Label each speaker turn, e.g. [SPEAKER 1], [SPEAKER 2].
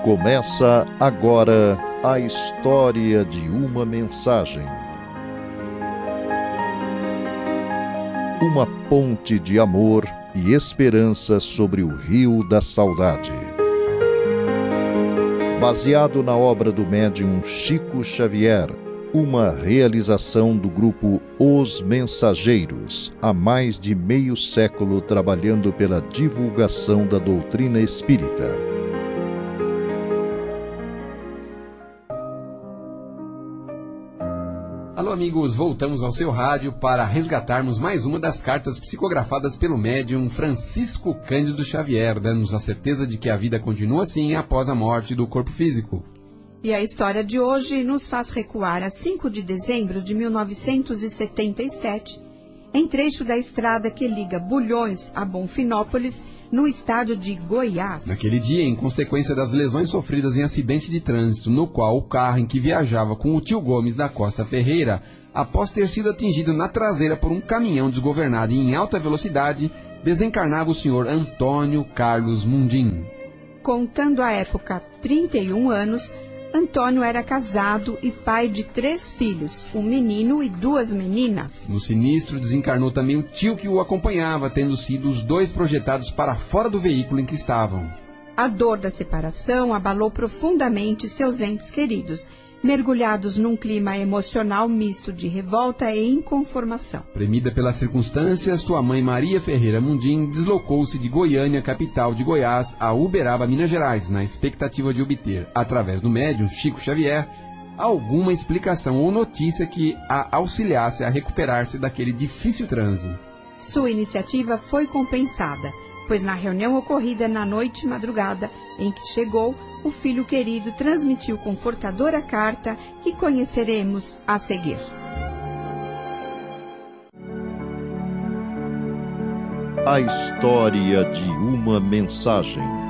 [SPEAKER 1] Começa agora a história de uma mensagem. Uma ponte de amor e esperança sobre o Rio da Saudade. Baseado na obra do médium Chico Xavier, uma realização do grupo Os Mensageiros, há mais de meio século trabalhando pela divulgação da doutrina espírita.
[SPEAKER 2] Alô amigos, voltamos ao seu rádio para resgatarmos mais uma das cartas psicografadas pelo médium Francisco Cândido Xavier, dando-nos a certeza de que a vida continua assim após a morte do corpo físico.
[SPEAKER 3] E a história de hoje nos faz recuar a 5 de dezembro de 1977, em trecho da estrada que liga Bulhões a Bonfinópolis, no estado de Goiás.
[SPEAKER 2] Naquele dia, em consequência das lesões sofridas em acidente de trânsito, no qual o carro em que viajava com o tio Gomes da Costa Ferreira, após ter sido atingido na traseira por um caminhão desgovernado e em alta velocidade, desencarnava o senhor Antônio Carlos Mundim.
[SPEAKER 3] Contando à época 31 anos, Antônio era casado e pai de 3 filhos, um menino e 2 meninas.
[SPEAKER 2] No sinistro desencarnou também o tio que o acompanhava, tendo sido os 2 projetados para fora do veículo em que estavam.
[SPEAKER 3] A dor da separação abalou profundamente seus entes queridos, mergulhados num clima emocional misto de revolta e inconformação.
[SPEAKER 2] Premida pelas circunstâncias, sua mãe Maria Ferreira Mundim deslocou-se de Goiânia, capital de Goiás, a Uberaba, Minas Gerais, na expectativa de obter, através do médium Chico Xavier, alguma explicação ou notícia que a auxiliasse a recuperar-se daquele difícil transe.
[SPEAKER 3] Sua iniciativa foi compensada, pois na reunião ocorrida na noite e madrugada em que chegou, o filho querido transmitiu confortadora carta que conheceremos a seguir.
[SPEAKER 1] A história de uma mensagem.